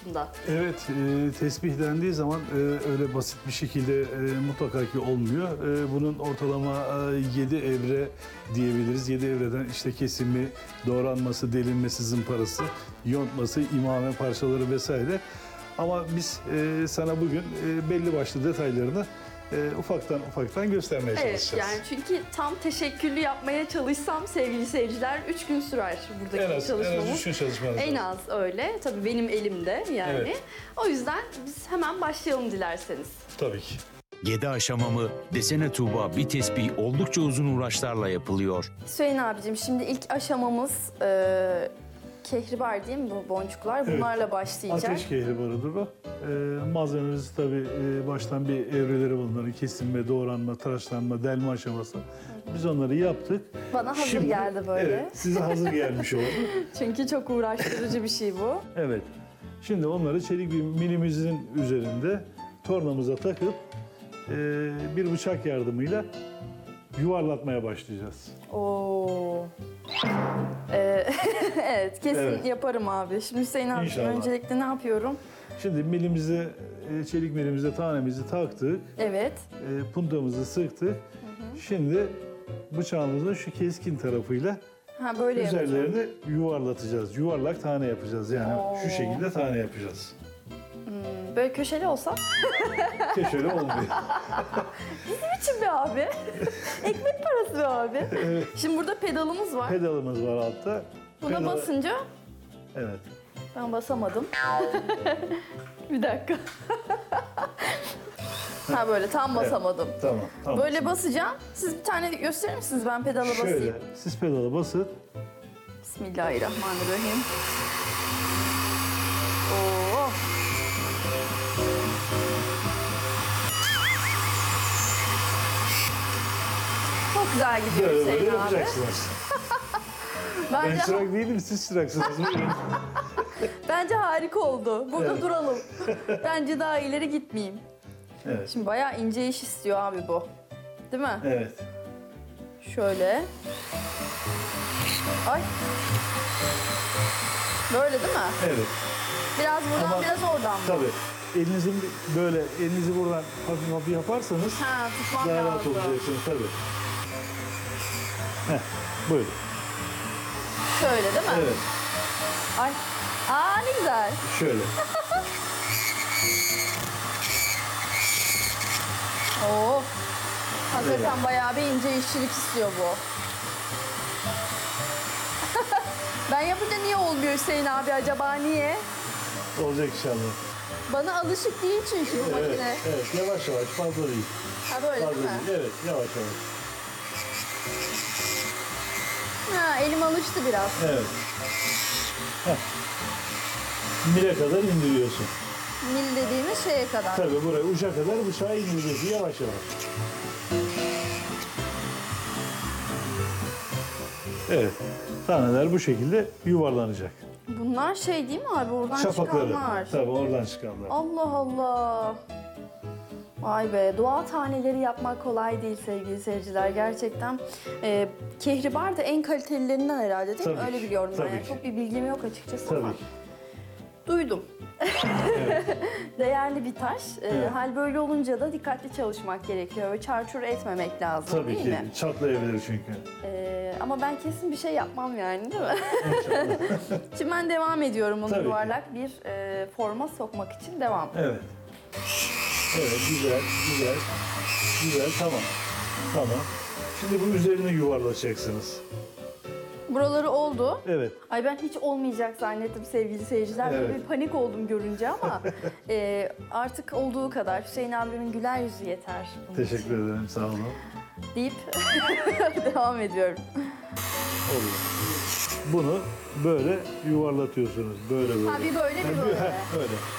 altında. Evet, tesbih dendiği zaman öyle basit bir şekilde mutlaka ki olmuyor. Bunun ortalama 7 evre diyebiliriz. 7 evreden işte kesimi, doğranması, delinmesi, zımparası, yontması, imame parçaları vesaire. Ama biz sana bugün belli başlı detaylarını ufaktan göstermeye Evet, çalışacağız. yani çünkü tam teşekküllü yapmaya çalışsam sevgili seyirciler 3 gün sürer buradaki En az çalışmamız. 3 gün çalışmanız En lazım. az öyle. Tabii benim elimde yani. Evet. O yüzden biz hemen başlayalım dilerseniz. Tabii ki. 7 aşamamı desene Tuğba bir tesbih oldukça uzun uğraşlarla yapılıyor. Hüseyin abicim şimdi ilk aşamamız kehribar değil mi bu boncuklar? Evet. Bunlarla başlayacak. Ateş kehribarıdır o. Malzememiz tabii baştan bir evreleri bunların kesim ve doğranma, tıraşlanma, delme aşaması. Biz onları yaptık. Bana hazır geldi böyle. Evet, size hazır gelmiş oldu. Çünkü çok uğraştırıcı bir şey bu. Evet. Şimdi onları çelik bir milimizin üzerinde tornamıza takıp bir bıçak yardımıyla yuvarlatmaya başlayacağız. Oo. Evet, kesin Evet. yaparım abi. Şimdi Hüseyin abi İnşallah. öncelikle ne yapıyorum? Şimdi milimize, çelik milimize tanemizi taktık. Evet. Puntamızı sıktık. Şimdi bıçağımızın şu keskin tarafıyla Ha böyle yapacağım. üzerlerini yuvarlatacağız. Yuvarlak tane yapacağız yani. Oo. Şu şekilde tane yapacağız. Böyle köşeli olsa. Şöyle olmuyor. Biçim be abi. Ekmek parası be abi. Şimdi burada pedalımız var. Pedalımız var altta. Buna Pedala- basınca Evet. ben basamadım. Bir dakika. Ha böyle tam basamadım. Tamam. Böyle basacağım. Siz bir tane gösterir misiniz? Ben pedala Şöyle, basayım. siz pedala basın. Bismillahirrahmanirrahim. Oo. Çok güzel gidiyor Böyle Hüseyin abi. yapacaksınız. Ben Bence, çırak değilim, siz çıraksınız. Buyurun. bence harika oldu. Burada Evet. duralım. Bence daha ileri gitmeyeyim. Evet. Şimdi bayağı ince iş istiyor abi bu. Değil mi? Evet. Şöyle. Ay. Böyle değil mi? Evet. Biraz buradan Ama- biraz oradan mı? Tabii. Elinizi buradan hafif yaparsanız Ha tutmam daha rahat lazım. olacaksınız tabii. Buyurun. Şöyle değil mi? Evet. Ay. Aa ne güzel. Şöyle. Oo. Hakikaten bayağı bir ince işçilik istiyor bu. Ben yapınca niye olmuyor Hüseyin abi acaba niye? Olacak inşallah. Bana alışık değil çünkü bu Evet. makine. Evet. Yavaş yavaş. Fazla değil. Ha böyle Fazla değil mi? değil. Evet. Yavaş yavaş. Ha elim alıştı biraz. Evet. Heh. Mile kadar indiriyorsun. Mil dediğimiz şeye kadar. Tabii buraya uca kadar bıçağı indiriyorsun yavaş yavaş. Evet. Taneler bu şekilde yuvarlanacak. Bunlar şey değil mi abi oradan Şafakları. çıkanlar? Tabii oradan çıkanlar. Allah Allah. Vay be, doğa taneleri yapmak kolay değil sevgili seyirciler. Gerçekten kehribar da en kalitelilerinden herhalde değil mi? Tabii Öyle ki, biliyorum ben. tabii Yani ki. çok bir bilgim yok açıkçası Tabii ama ki. duydum. Evet. Değerli bir taş. Evet. Hal böyle olunca da dikkatli çalışmak gerekiyor ve çarçur etmemek lazım Tabii değil ki. mi? Çatlayabilir çünkü. Ama ben kesin bir şey yapmam yani değil mi? Şimdi ben devam ediyorum onu Tabii ki. yuvarlak bir forma sokmak için devam. Evet. Evet güzel tamam. Şimdi bu üzerine yuvarlatacaksınız. Buraları oldu. Evet. Ay ben hiç olmayacak zannettim sevgili seyirciler. Böyle Evet. bir panik oldum görünce ama artık olduğu kadar. Hüseyin abimin güler yüzü yeter. bunun için Teşekkür ederim sağ olun. deyip devam ediyorum. Oluyor. Bunu böyle yuvarlatıyorsunuz. Böyle. Ha bir böyle bir böyle. Böyle.